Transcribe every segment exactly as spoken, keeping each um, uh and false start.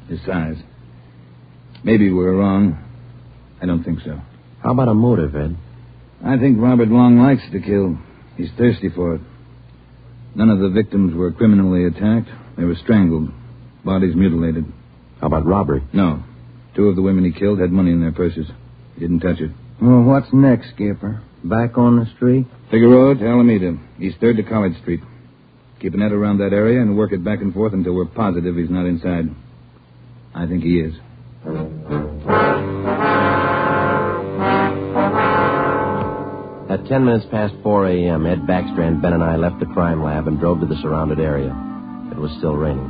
his size. Maybe we're wrong. I don't think so. How about a motive, Ed? I think Robert Long likes to kill. He's thirsty for it. None of the victims were criminally attacked. They were strangled, bodies mutilated. How about robbery? No. Two of the women he killed had money in their purses. He didn't touch it. Well, what's next, Skipper? Back on the street? Figueroa to Alameda, East third to College Street. Keep a net around that area and work it back and forth until we're positive he's not inside. I think he is. At ten minutes past four a.m., Ed Backstrand, Ben, and I left the crime lab and drove to the surrounded area. It was still raining.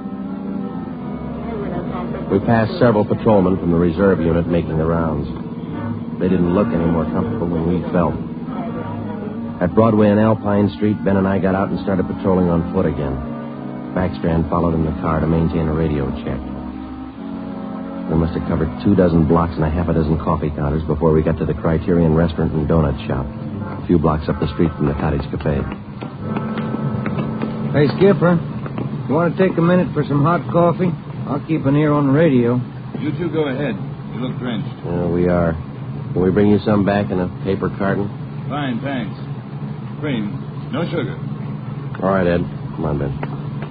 We passed several patrolmen from the reserve unit making the rounds. They didn't look any more comfortable than we felt. At Broadway and Alpine Street, Ben and I got out and started patrolling on foot again. Backstrand followed in the car to maintain a radio check. We must have covered two dozen blocks and a half a dozen coffee counters before we got to the Criterion Restaurant and Donut Shop, a few blocks up the street from the Cottage Cafe. Hey, Skipper, you want to take a minute for some hot coffee? I'll keep an ear on the radio. You two go ahead. You look drenched. Yeah, we are. Can we bring you some back in a paper carton? Fine, thanks. Cream. No sugar. All right, Ed. Come on, Ben.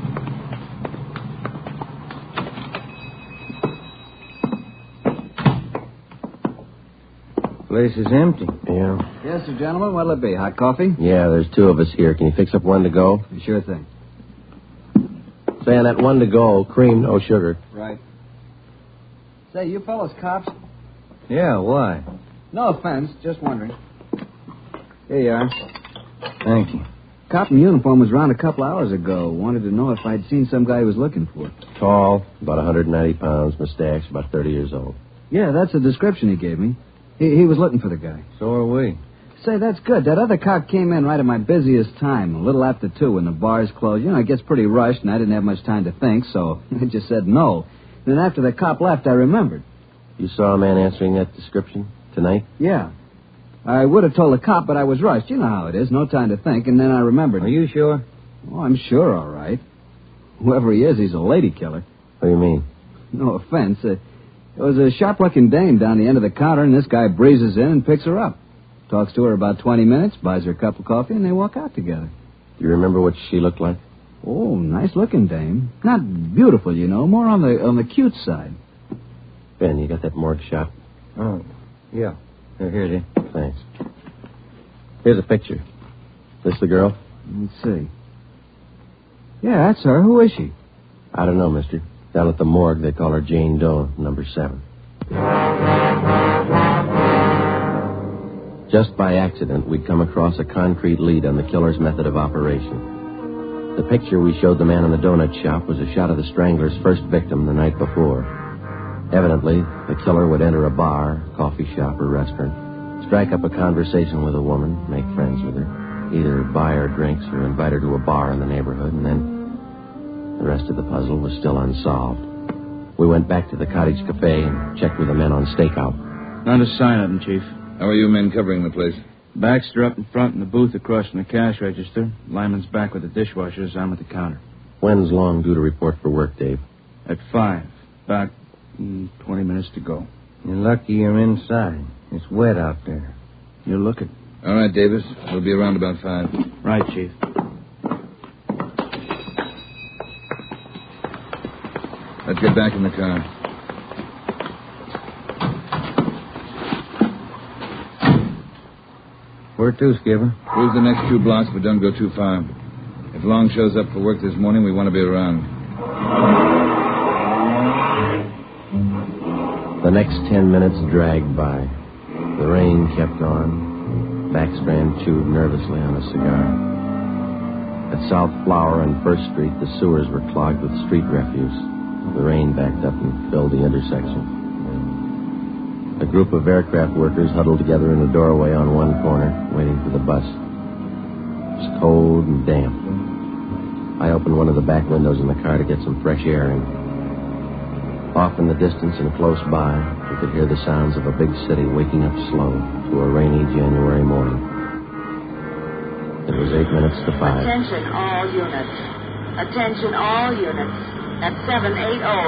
Place is empty. Yeah. Yes, sir, gentlemen. What'll it be? Hot coffee? Yeah, there's two of us here. Can you fix up one to go? Sure thing. Say, on that one to go, cream, no sugar. Right. Say, you fellas cops? Yeah, why? No offense, just wondering. Here you are. Thank you. Cop in uniform was around a couple hours ago. Wanted to know if I'd seen some guy he was looking for. Tall, about one hundred ninety pounds, mustache, about thirty years old. Yeah, that's the description he gave me. He, he was looking for the guy. So are we. Say, that's good. That other cop came in right at my busiest time, a little after two, when the bars closed. You know, it gets pretty rushed, and I didn't have much time to think, so I just said no. Then after the cop left, I remembered. You saw a man answering that description tonight? Yeah. I would have told the cop, but I was rushed. You know how it is. No time to think, and then I remembered. Are you sure? Oh, I'm sure, all right. Whoever he is, he's a lady killer. What do you mean? No offense. Uh, there was a sharp-looking dame down the end of the counter, and this guy breezes in and picks her up. Talks to her about twenty minutes, buys her a cup of coffee, and they walk out together. Do you remember what she looked like? Oh, nice-looking dame. Not beautiful, you know, more on the on the cute side. Ben, you got that morgue shop? Oh, yeah. Here, here it is. Thanks. Here's a picture. This the girl? Let's see. Yeah, that's her. Who is she? I don't know, mister. Down at the morgue, they call her Jane Doe, number seven. Just by accident, we'd come across a concrete lead on the killer's method of operation. The picture we showed the man in the donut shop was a shot of the strangler's first victim the night before. Evidently, the killer would enter a bar, coffee shop, or restaurant, strike up a conversation with a woman, make friends with her, either buy her drinks or invite her to a bar in the neighborhood, and then the rest of the puzzle was still unsolved. We went back to the Cottage Cafe and checked with the men on stakeout. Not a sign of him, Chief. How are you men covering the place? Baxter up in front in the booth across from the cash register. Lyman's back with the dishwashers. I'm at the counter. When's Long due to report for work, Dave? At five. About mm, twenty minutes to go. You're lucky you're inside. It's wet out there. You're looking. All right, Davis. We'll be around about five. Right, Chief. Let's get back in the car. Where to, Skipper? Cruise the next two blocks, but don't go too far. If Long shows up for work this morning, we want to be around. The next ten minutes dragged by. The rain kept on. Backstrand chewed nervously on a cigar. At South Flower and First Street, the sewers were clogged with street refuse. The rain backed up and filled the intersection. A group of aircraft workers huddled together in a doorway on one corner, waiting for the bus. It was cold and damp. I opened one of the back windows in the car to get some fresh air in. Off in the distance and close by, we could hear the sounds of a big city waking up slow to a rainy January morning. It was eight minutes to five. Attention all units. Attention all units. At seven eighty.